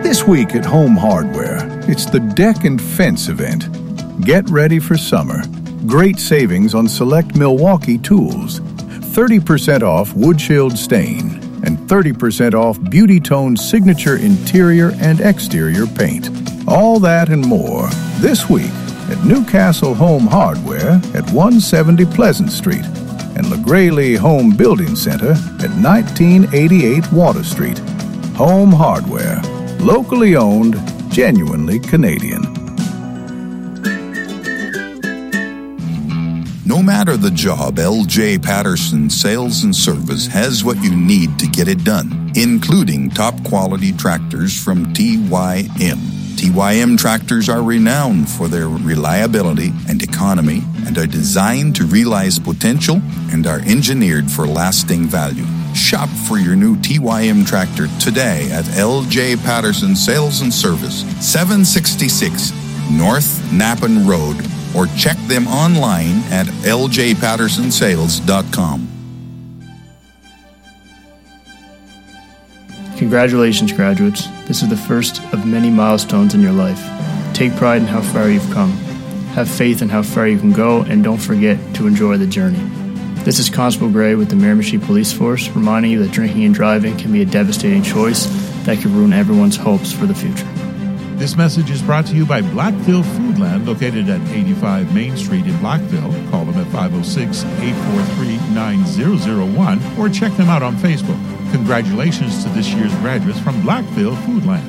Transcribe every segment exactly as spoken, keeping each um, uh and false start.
This week at Home Hardware, it's the Deck and Fence event. Get ready for summer. Great savings on select Milwaukee tools. thirty percent off Wood Shield Stain and thirty percent off Beauty Tone Signature Interior and Exterior Paint. All that and more this week at Newcastle Home Hardware at one seventy Pleasant Street and LaGraylee Home Building Center at nineteen eighty-eight Water Street. Home Hardware. Locally owned, genuinely Canadian. No matter the job, L J Patterson Sales and Service has what you need to get it done, including top-quality tractors from T Y M. T Y M tractors are renowned for their reliability and economy and are designed to realize potential and are engineered for lasting value. Shop for your new T Y M tractor today at L J Patterson Sales and Service, seven sixty-six North Nappen Road, or check them online at l j patterson sales dot com. Congratulations, graduates. This is the first of many milestones in your life. Take pride in how far you've come. Have faith in how far you can go, and don't forget to enjoy the journey. This is Constable Gray with the Miramichi Police Force, reminding you that drinking and driving can be a devastating choice that could ruin everyone's hopes for the future. This message is brought to you by Blackville Foodland, located at eighty-five Main Street in Blackville. Call them at five oh six, eight four three, nine oh oh one or check them out on Facebook. Congratulations to this year's graduates from Blackville Foodland.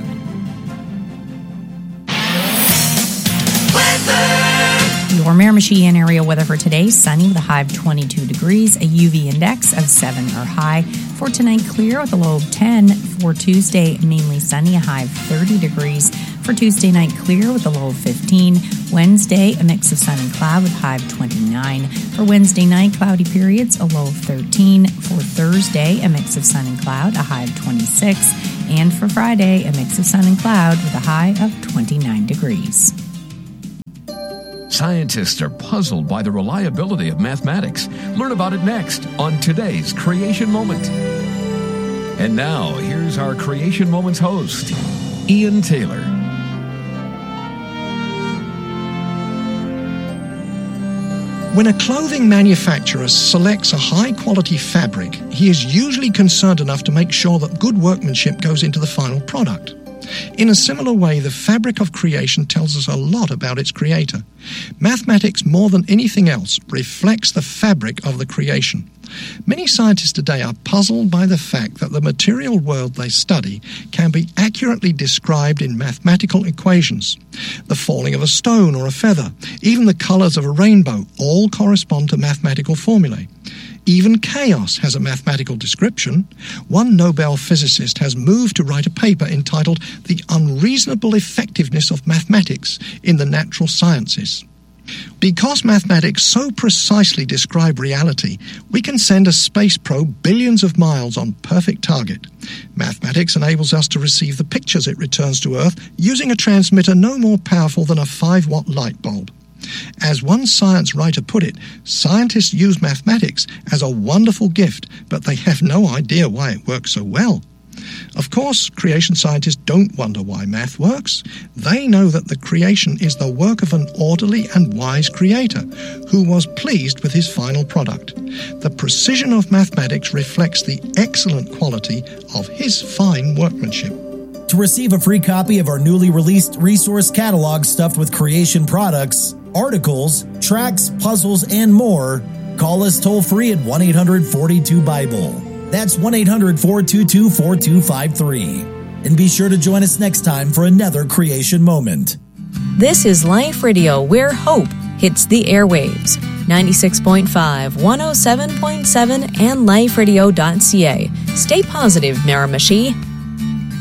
Your Miramichi area weather for today: sunny with a high of twenty-two degrees, a U V index of seven or high. For tonight, clear with a low of ten. For Tuesday, mainly sunny, a high of thirty degrees. For Tuesday night, clear with a low of fifteen. Wednesday, a mix of sun and cloud with a high of twenty-nine. For Wednesday night, cloudy periods, a low of thirteen. For Thursday, a mix of sun and cloud, a high of twenty-six. And for Friday, a mix of sun and cloud with a high of twenty-nine degrees. Scientists are puzzled by the reliability of mathematics. Learn about it next on today's Creation Moment. And now, here's our Creation Moments host, Ian Taylor. When a clothing manufacturer selects a high-quality fabric, he is usually concerned enough to make sure that good workmanship goes into the final product. In a similar way, the fabric of creation tells us a lot about its creator. Mathematics, more than anything else, reflects the fabric of the creation. Many scientists today are puzzled by the fact that the material world they study can be accurately described in mathematical equations. The falling of a stone or a feather, even the colors of a rainbow, all correspond to mathematical formulae. Even chaos has a mathematical description. One Nobel physicist has moved to write a paper entitled The Unreasonable Effectiveness of Mathematics in the Natural Sciences. Because mathematics so precisely describe reality, we can send a space probe billions of miles on perfect target. Mathematics enables us to receive the pictures it returns to Earth using a transmitter no more powerful than a five watt light bulb. As one science writer put it, scientists use mathematics as a wonderful gift, but they have no idea why it works so well. Of course, creation scientists don't wonder why math works. They know that the creation is the work of an orderly and wise creator who was pleased with his final product. The precision of mathematics reflects the excellent quality of his fine workmanship. To receive a free copy of our newly released resource catalog stuffed with creation products, articles, tracks, puzzles, and more, call us toll-free at one eight hundred four two Bible. That's one eight hundred four two two four two five three. And be sure to join us next time for another Creation Moment. This is Life Radio, where hope hits the airwaves. ninety-six point five, one oh seven point seven, and life radio dot c a. Stay positive, Miramichi.